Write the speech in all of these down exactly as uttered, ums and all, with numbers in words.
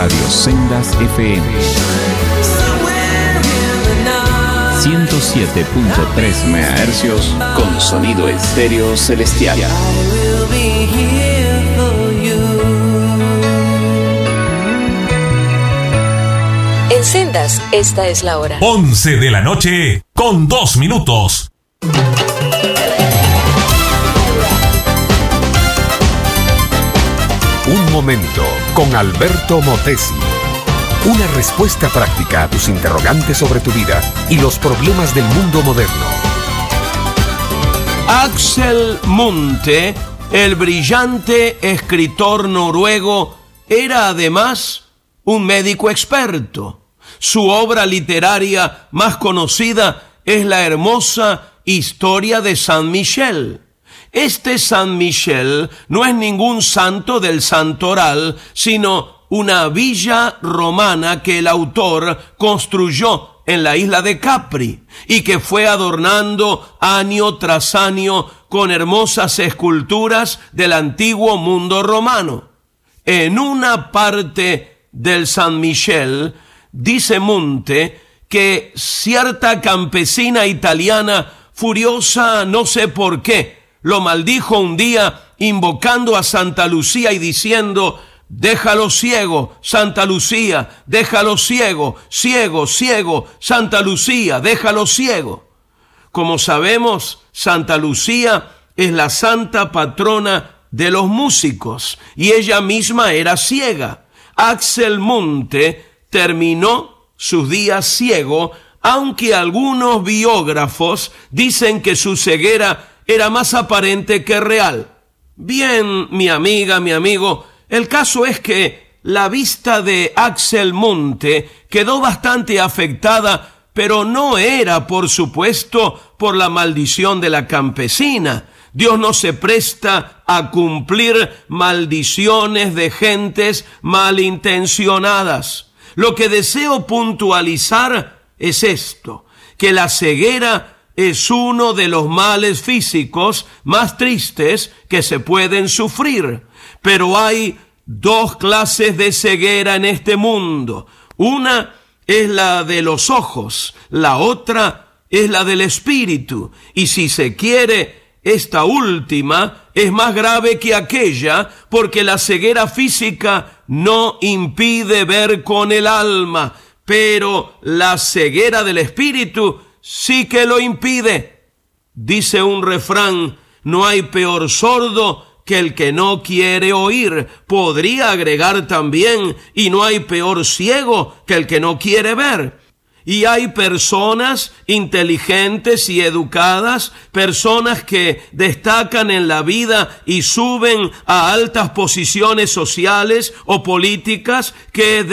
Radio Sendas F M ciento siete punto tres megahercios con sonido estéreo celestial. En Sendas, esta es la hora. once de la noche con dos minutos. Un momento con Alberto Motesi. Una respuesta práctica a tus interrogantes sobre tu vida y los problemas del mundo moderno. Axel Munthe, el brillante escritor noruego, era además un médico experto. Su obra literaria más conocida es la hermosa Historia de San Michel. Este San Michel no es ningún santo del santoral, sino una villa romana que el autor construyó en la isla de Capri y que fue adornando año tras año con hermosas esculturas del antiguo mundo romano. En una parte del San Michel dice Munthe que cierta campesina italiana, furiosa no sé por qué, lo maldijo un día invocando a Santa Lucía y diciendo: déjalo ciego, Santa Lucía, déjalo ciego, ciego, ciego, Santa Lucía, déjalo ciego. Como sabemos, Santa Lucía es la santa patrona de los músicos y ella misma era ciega. Axel Munthe terminó sus días ciego, aunque algunos biógrafos dicen que su ceguera era más aparente que real. Bien, mi amiga, mi amigo, el caso es que la vista de Axel Munthe quedó bastante afectada, pero no era, por supuesto, por la maldición de la campesina. Dios no se presta a cumplir maldiciones de gentes malintencionadas. Lo que deseo puntualizar es esto, que la ceguera es uno de los males físicos más tristes que se pueden sufrir. Pero hay dos clases de ceguera en este mundo. Una es la de los ojos, la otra es la del espíritu. Y si se quiere, esta última es más grave que aquella, porque la ceguera física no impide ver con el alma, pero la ceguera del espíritu sí que lo impide. Dice un refrán: no hay peor sordo que el que no quiere oír. Podría agregar también: y no hay peor ciego que el que no quiere ver. Y hay personas inteligentes y educadas, personas que destacan en la vida y suben a altas posiciones sociales o políticas, que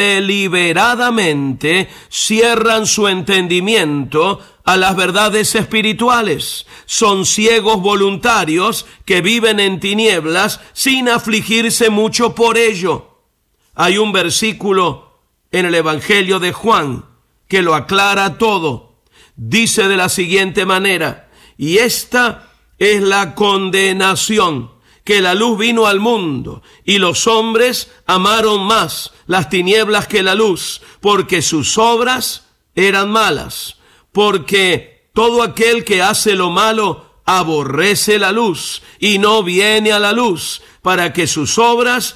deliberadamente cierran su entendimiento a las verdades espirituales. Son ciegos voluntarios que viven en tinieblas sin afligirse mucho por ello. Hay un versículo en el Evangelio de Juan que lo aclara todo. Dice de la siguiente manera: y esta es la condenación, que la luz vino al mundo, y los hombres amaron más las tinieblas que la luz, porque sus obras eran malas. Porque todo aquel que hace lo malo aborrece la luz y no viene a la luz, para que sus obras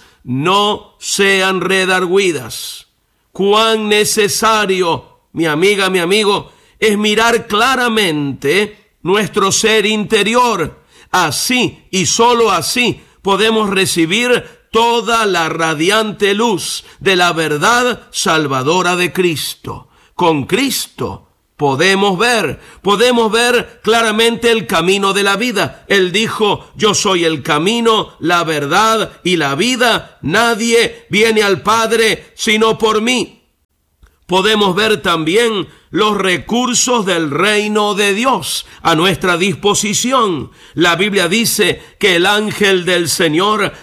no sean redargüidas. Cuán necesario, mi amiga, mi amigo, es mirar claramente nuestro ser interior. Así y sólo así podemos recibir toda la radiante luz de la verdad salvadora de Cristo. Con Cristo podemos ver, podemos ver claramente el camino de la vida. Él dijo: yo soy el camino, la verdad y la vida. Nadie viene al Padre sino por mí. Podemos ver también los recursos del reino de Dios a nuestra disposición. La Biblia dice que el ángel del Señor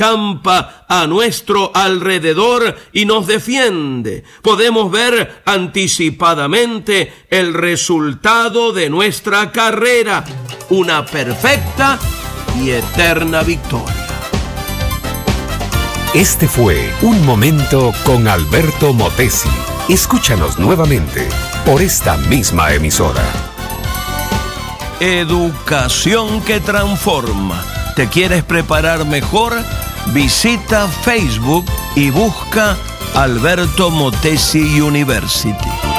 acampa a nuestro alrededor y nos defiende. Podemos ver anticipadamente el resultado de nuestra carrera, una perfecta y eterna victoria. Este fue Un Momento con Alberto Motesi. Escúchanos nuevamente por esta misma emisora. Educación que transforma. ¿Te quieres preparar mejor? Visita Facebook y busca Alberto Motesi University.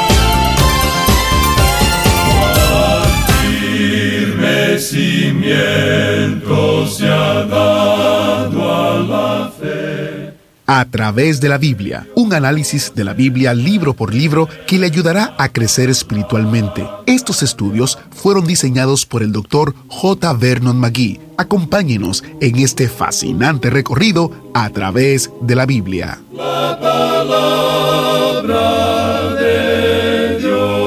Firme cimiento se ha dado a la fe. A través de la Biblia, un análisis de la Biblia libro por libro que le ayudará a crecer espiritualmente. Estos estudios fueron diseñados por el doctor J. Vernon McGee. Acompáñenos en este fascinante recorrido a través de la Biblia. La palabra de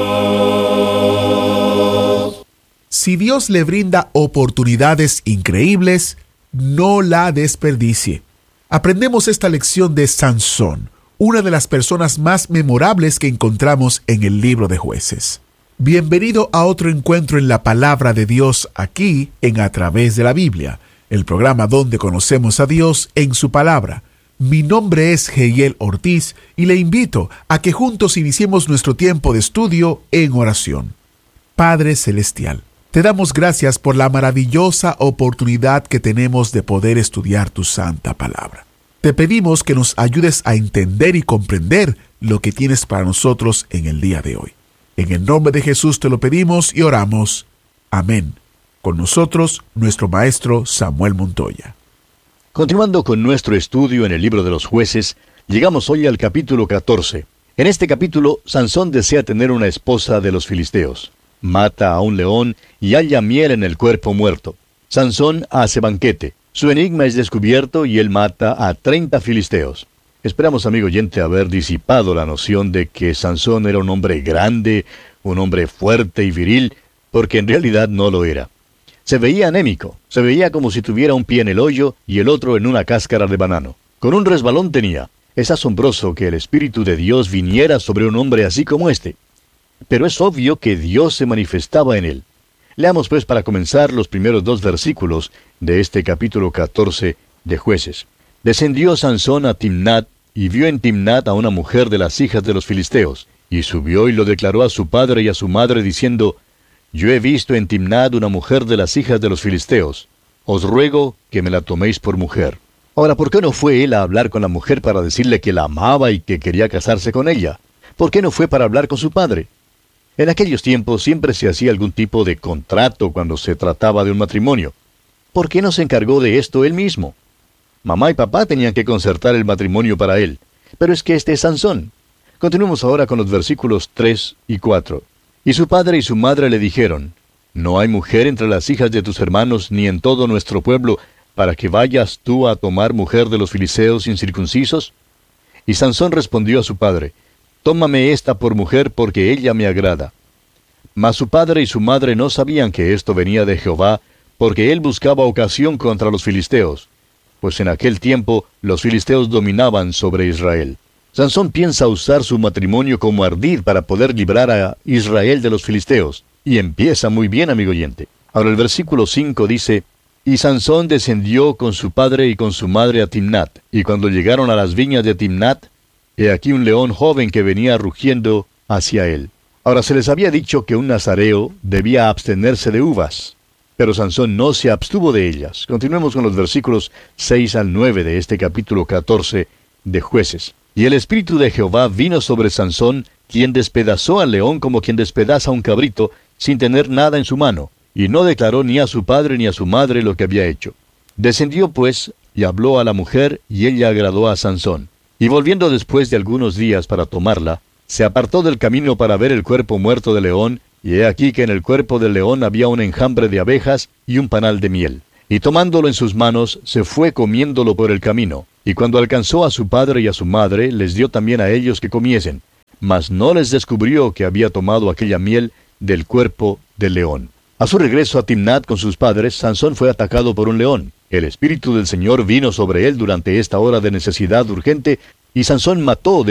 Dios. Si Dios le brinda oportunidades increíbles, no la desperdicie. Aprendemos esta lección de Sansón, una de las personas más memorables que encontramos en el libro de Jueces. Bienvenido a otro encuentro en la palabra de Dios aquí en A Través de la Biblia, el programa donde conocemos a Dios en su palabra. Mi nombre es Heiel Ortiz y le invito a que juntos iniciemos nuestro tiempo de estudio en oración. Padre Celestial, te damos gracias por la maravillosa oportunidad que tenemos de poder estudiar tu santa palabra. Te pedimos que nos ayudes a entender y comprender lo que tienes para nosotros en el día de hoy. En el nombre de Jesús te lo pedimos y oramos. Amén. Con nosotros, nuestro maestro Samuel Montoya. Continuando con nuestro estudio en el libro de los Jueces, llegamos hoy al capítulo catorce. En este capítulo, Sansón desea tener una esposa de los filisteos. Mata a un león y halla miel en el cuerpo muerto. Sansón hace banquete. Su enigma es descubierto y él mata a treinta filisteos. Esperamos, amigo oyente, haber disipado la noción de que Sansón era un hombre grande, un hombre fuerte y viril, porque en realidad no lo era. Se veía anémico, se veía como si tuviera un pie en el hoyo y el otro en una cáscara de banano. Con un resbalón tenía. Es asombroso que el Espíritu de Dios viniera sobre un hombre así como este. Pero es obvio que Dios se manifestaba en él. Leamos pues para comenzar los primeros dos versículos de este capítulo catorce de Jueces. Descendió Sansón a Timnat, y vio en Timnat a una mujer de las hijas de los filisteos, y subió y lo declaró a su padre y a su madre, diciendo, Yo he visto en Timnat una mujer de las hijas de los filisteos. Os ruego que me la toméis por mujer. Ahora, ¿por qué no fue él a hablar con la mujer para decirle que la amaba y que quería casarse con ella? ¿Por qué no fue para hablar con su padre? En aquellos tiempos siempre se hacía algún tipo de contrato cuando se trataba de un matrimonio. ¿Por qué no se encargó de esto él mismo? Mamá y papá tenían que concertar el matrimonio para él. Pero es que este es Sansón. Continuemos ahora con los versículos tres y cuatro. Y su padre y su madre le dijeron, No hay mujer entre las hijas de tus hermanos ni en todo nuestro pueblo, para que vayas tú a tomar mujer de los filisteos incircuncisos. Y Sansón respondió a su padre, Tómame esta por mujer, porque ella me agrada. Mas su padre y su madre no sabían que esto venía de Jehová, porque él buscaba ocasión contra los filisteos, pues en aquel tiempo los filisteos dominaban sobre Israel. Sansón piensa usar su matrimonio como ardid para poder librar a Israel de los filisteos, y empieza muy bien, amigo oyente. Ahora el versículo cinco dice, Y Sansón descendió con su padre y con su madre a Timnat, y cuando llegaron a las viñas de Timnat, he aquí un león joven que venía rugiendo hacia él. Ahora se les había dicho que un nazareo debía abstenerse de uvas, pero Sansón no se abstuvo de ellas. Continuemos con los versículos seis al nueve de este capítulo catorce de Jueces. Y el Espíritu de Jehová vino sobre Sansón, quien despedazó al león como quien despedaza a un cabrito, sin tener nada en su mano, y no declaró ni a su padre ni a su madre lo que había hecho. Descendió pues, y habló a la mujer, y ella agradó a Sansón. Y volviendo después de algunos días para tomarla, se apartó del camino para ver el cuerpo muerto del león, y he aquí que en el cuerpo del león había un enjambre de abejas y un panal de miel. Y tomándolo en sus manos, se fue comiéndolo por el camino. Y cuando alcanzó a su padre y a su madre, les dio también a ellos que comiesen. Mas no les descubrió que había tomado aquella miel del cuerpo del león. A su regreso a Timnat con sus padres, Sansón fue atacado por un león. El Espíritu del Señor vino sobre él durante esta hora de necesidad urgente, y Sansón mató